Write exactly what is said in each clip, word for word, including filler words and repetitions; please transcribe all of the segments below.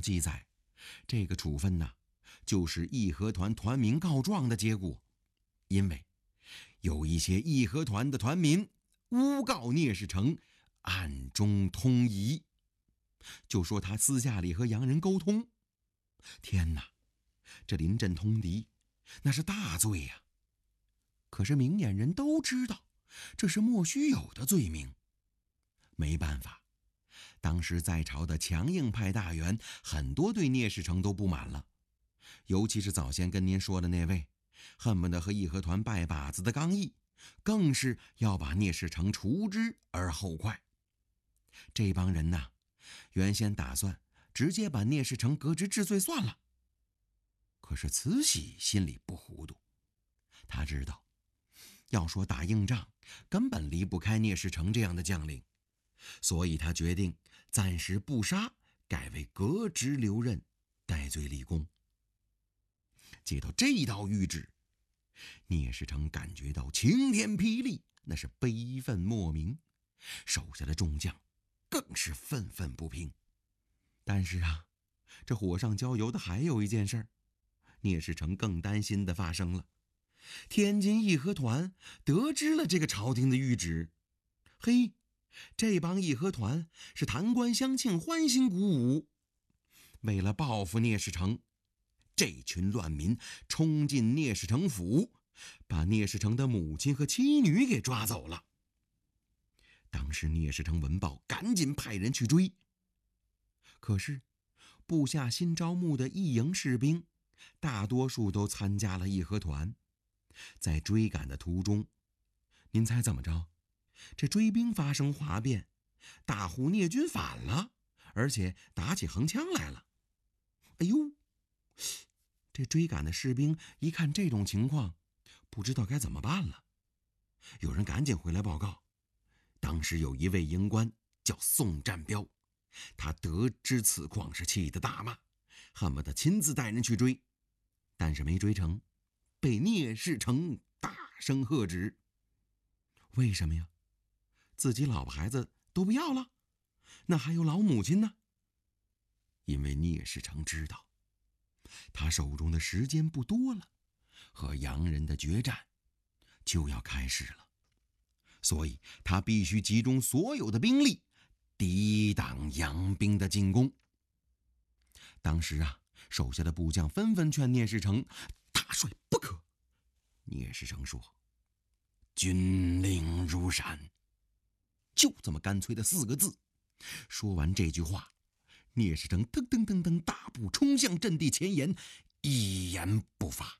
记载，这个处分呢，就是义和团团民告状的结果。因为有一些义和团的团民诬告聂士成暗中通疑，就说他私下里和洋人沟通。天哪，这临阵通敌，那是大罪呀！可是明眼人都知道，这是莫须有的罪名。没办法，当时在朝的强硬派大员很多对聂士成都不满了，尤其是早先跟您说的那位，恨不得和义和团拜把子的刚毅，更是要把聂士成除之而后快。这帮人呐，原先打算直接把聂士成革职治罪算了。可是慈禧心里不糊涂，他知道，要说打硬仗，根本离不开聂士成这样的将领，所以他决定暂时不杀，改为革职留任，戴罪立功。接到这道谕旨，聂士成感觉到晴天霹雳，那是悲愤莫名，手下的众将更是愤愤不平。但是啊，这火上浇油的还有一件事，聂士成更担心的发生了。天津义和团得知了这个朝廷的谕旨，嘿，这帮义和团是弹冠相庆，欢欣鼓舞。为了报复聂士成，这群乱民冲进聂士成府，把聂士成的母亲和妻女给抓走了。当时聂士成闻报，赶紧派人去追。可是部下新招募的义营士兵，大多数都参加了义和团。在追赶的途中，您猜怎么着？这追兵发生哗变，大呼聂军反了，而且打起横枪来了。哎呦，这追赶的士兵一看这种情况，不知道该怎么办了。有人赶紧回来报告，当时有一位营官叫宋占彪，他得知此况是气得大骂，恨不得亲自带人去追，但是没追成，被聂士成大声喝止。为什么呀？自己老婆孩子都不要了，那还有老母亲呢？因为聂士成知道，他手中的时间不多了，和洋人的决战就要开始了，所以他必须集中所有的兵力，抵挡洋兵的进攻。当时啊，手下的部将纷纷劝聂士成，大帅不可。聂士成说，军令如山，就这么干脆的四个字。说完这句话，聂士成噔噔噔噔大步冲向阵地前沿，一言不发。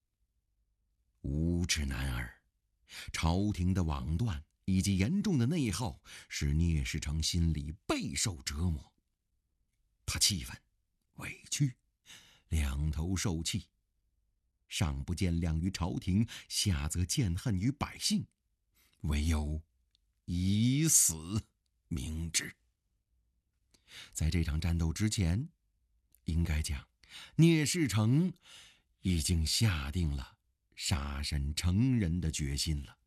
无耻男儿，朝廷的罔断以及严重的内耗使聂士成心里备受折磨。他气愤、委屈，两头受气，上不见谅于朝廷，下则见恨于百姓，唯有以死明志。在这场战斗之前，应该讲，聂士成已经下定了杀身成仁的决心了。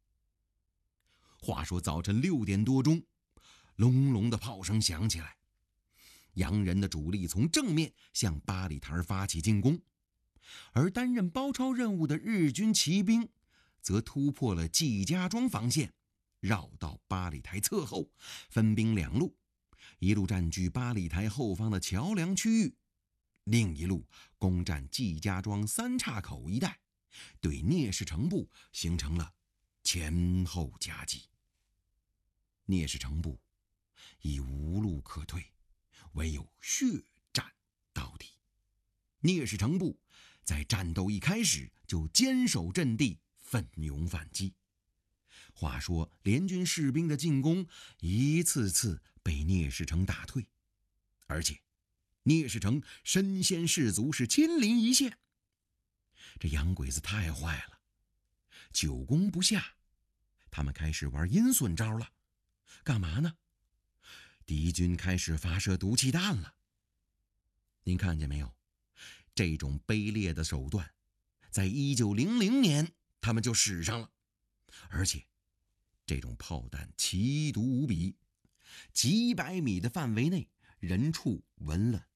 话说早晨六点多钟，隆隆的炮声响起来，洋人的主力从正面向八里台发起进攻，而担任包抄任务的日军骑兵则突破了纪家庄防线，绕到八里台侧后，分兵两路，一路占据八里台后方的桥梁区域，另一路攻占纪家庄三岔口一带，对聂士成部形成了前后夹击。聂士成部已无路可退，唯有血战到底。聂士成部在战斗一开始就坚守阵地，奋勇反击。话说联军士兵的进攻一次次被聂士成打退，而且聂士成身先士卒，是亲临一线。这洋鬼子太坏了，久攻不下，他们开始玩阴损招了。干嘛呢？敌军开始发射毒气弹了。您看见没有？这种卑劣的手段，在一九零零年他们就使上了，而且这种炮弹奇毒无比，几百米的范围内，人畜闻了